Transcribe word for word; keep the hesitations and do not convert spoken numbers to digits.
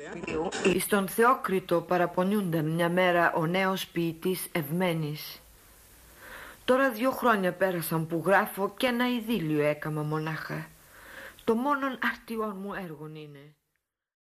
Εις τον Θεόκριτο παραπονιούνταν μια μέρα ο νέος ποιητής Ευμένης. Τώρα δυο χρόνια πέρασαν που γράφω και ένα ειδήλιο έκαμα μονάχα. Το μόνον αρτιόν μου έργον είναι.